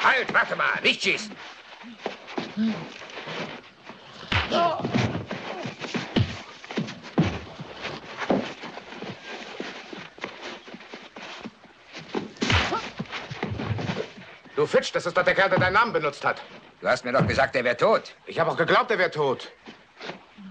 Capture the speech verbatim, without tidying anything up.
Halt, warte mal, nicht schießen. Du Fitsch, das ist doch der Kerl, der deinen Namen benutzt hat. Du hast mir doch gesagt, er wäre tot. Ich habe auch geglaubt, er wäre tot.